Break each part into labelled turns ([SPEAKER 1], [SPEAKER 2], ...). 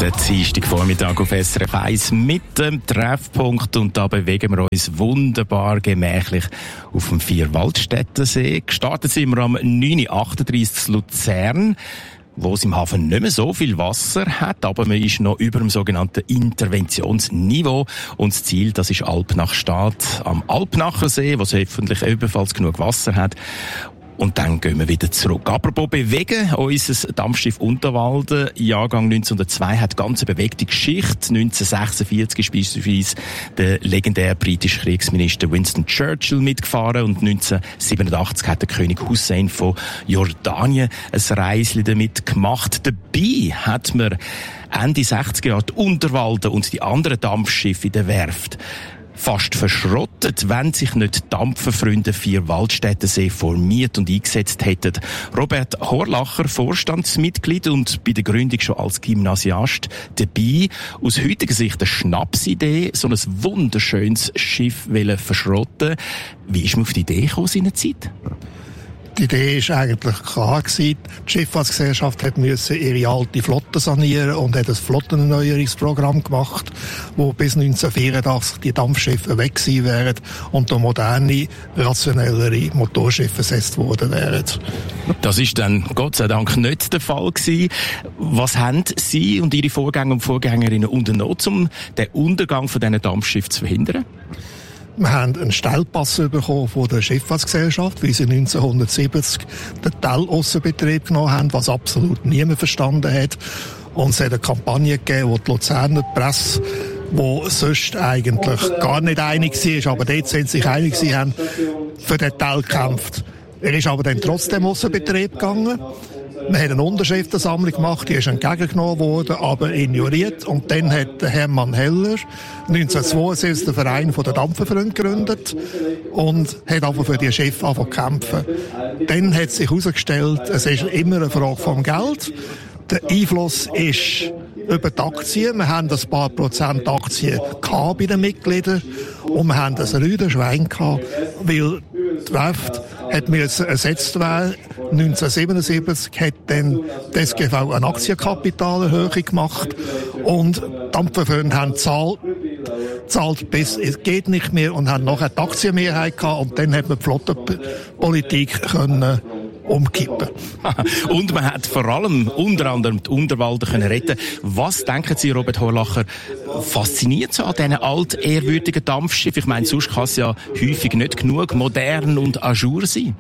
[SPEAKER 1] Der Dienstagvormittag auf SRF 1 mit dem Treffpunkt, und da bewegen wir uns wunderbar gemächlich auf dem Vierwaldstättensee. Gestartet sind wir am 9.38 Uhr in Luzern, wo es im Hafen nicht mehr so viel Wasser hat, aber man ist noch über dem sogenannten Interventionsniveau. Und das Ziel, das ist Alpnach-Stadt am Alpnacher-See, wo es hoffentlich ebenfalls genug Wasser hat. Und dann gehen wir wieder zurück. Apropos bewegen, unser Dampfschiff Unterwalden, Jahrgang 1902, hat ganz eine bewegte Geschichte. 1946 ist beispielsweise der legendäre britische Kriegsminister Winston Churchill mitgefahren, und 1987 hat der König Hussein von Jordanien ein Reisli damit gemacht. Dabei hat man Ende 60er Jahre die Unterwalden und die anderen Dampfschiffe in der Werft fast verschrottet, wenn sich nicht Dampferfreunde Vierwaldstättensee formiert und eingesetzt hätten. Robert Horlacher, Vorstandsmitglied und bei der Gründung schon als Gymnasiast dabei. Aus heutiger Sicht eine Schnapsidee, so ein wunderschönes Schiff verschrotten. Wie ist man auf die Idee gekommen in der Zeit?
[SPEAKER 2] Die Idee war eigentlich klar gewesen. Die Schifffahrtsgesellschaft musste ihre alte Flotte sanieren und hat ein Flottenerneuerungsprogramm gemacht, wo bis 1984 die Dampfschiffe weg gewesen wären und da moderne, rationellere Motorschiffe ersetzt worden wären.
[SPEAKER 1] Das ist dann Gott sei Dank nicht der Fall gewesen. Was haben Sie und Ihre Vorgänger und Vorgängerinnen unternommen, um den Untergang von diesen Dampfschiffen zu verhindern?
[SPEAKER 2] Wir haben einen Stellpass bekommen von der Schifffahrtsgesellschaft, weil sie 1970 den Tell-Aussenbetrieb genommen haben, was absolut niemand verstanden hat. Und es hat eine Kampagne gegeben, wo die Luzerner Presse, die sonst eigentlich gar nicht einig war, aber dort sind sie sich einig, sie haben für den Tell gekämpft. Er ist aber dann trotzdem Aussenbetrieb gegangen. Wir haben eine Unterschriftensammlung gemacht, die ist entgegengenommen worden, aber ignoriert. Und dann hat Hermann Heller 1972 den Verein der Dampferfreunde gegründet und hat aber für die Schiffe angefangen zu kämpfen. Dann hat sich herausgestellt, es ist immer eine Frage vom Geld. Der Einfluss ist über die Aktien. Wir haben ein paar Prozent Aktien gehabt bei den Mitgliedern und wir haben ein Rüdenschwein gehabt, weil die Werft musste ersetzt werden. 1977 hat dann die SGV eine Aktienkapitalerhöhung gemacht und die Dampferfreunde haben zahlt bis es geht nicht mehr und haben nachher die Aktienmehrheit gehabt, und dann hat man die Flottenpolitik können umkippen.
[SPEAKER 1] Und man hat vor allem unter anderem die Unterwalden können retten. Was denken Sie, Robert Horlacher, fasziniert so an diesen altehrwürdigen Dampfschiffen? Ich meine, sonst kann es ja häufig nicht genug modern und ajour sein.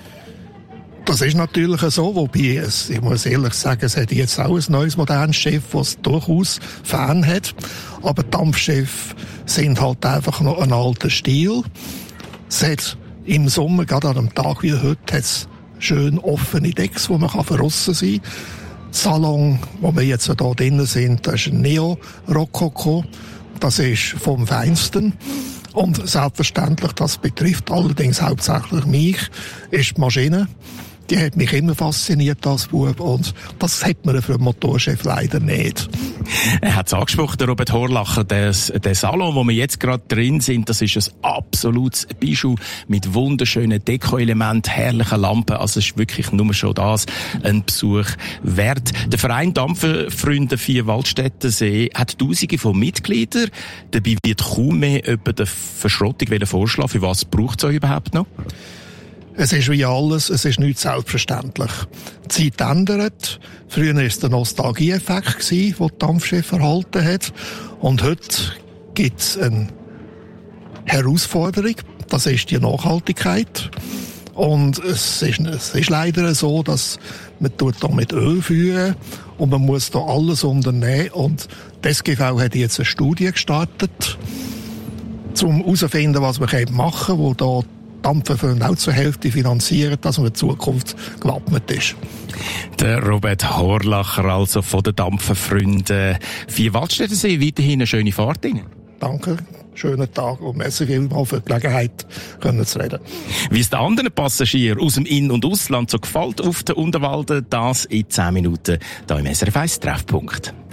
[SPEAKER 2] Das ist natürlich so, wobei ich muss ehrlich sagen, es hat jetzt auch ein neues modernes Schiff, das durchaus Fan hat. Aber Dampfschiffe sind halt einfach noch ein alter Stil. Es hat im Sommer, gerade an einem Tag wie heute, hat's schön offene Decks, wo man verrissen sein kann. Salon, wo wir jetzt hier drinnen sind, das ist ein Neo-Rokoko. Das ist vom Feinsten. Und selbstverständlich, das betrifft allerdings hauptsächlich mich, ist die Maschine. Die hat mich immer fasziniert als Bub, und das hat man für ein Motorschiff leider nicht.
[SPEAKER 1] Er hat es angesprochen, der Robert Horlacher, der Salon, wo wir jetzt gerade drin sind, das ist ein absolutes Bijou mit wunderschönen Deko-Elementen, herrlichen Lampen, also es ist wirklich nur schon das ein Besuch wert. Der Verein Dampferfreunde Vierwaldstättensee hat Tausende von Mitgliedern, dabei wird kaum mehr jemand der Verschrottung vorschlagen. Für was braucht es euch überhaupt noch?
[SPEAKER 2] Es ist wie alles, es ist nicht selbstverständlich. Die Zeit ändert. Früher war es der Nostalgie-Effekt, den die Dampfschiffe erhalten hat. Und heute gibt es eine Herausforderung. Das ist die Nachhaltigkeit. Und es ist leider so, dass man da mit Öl führen und man muss da alles unternehmen. Und die SGV hat jetzt eine Studie gestartet, um herauszufinden, was man machen kann, wo da Dampferfreunde auch zur Hälfte finanzieren, dass man in Zukunft gewappnet ist.
[SPEAKER 1] Der Robert Horlacher, also von den Dampferfreunden Vierwaldstättensee, weiterhin eine schöne Fahrt Ihnen.
[SPEAKER 2] Danke, schönen Tag und merci vielmals für die Gelegenheit, können zu reden.
[SPEAKER 1] Wie es den anderen Passagieren aus dem In- und Ausland so gefällt auf der Unterwalden, das in 10 Minuten hier im SRF 1 Treffpunkt.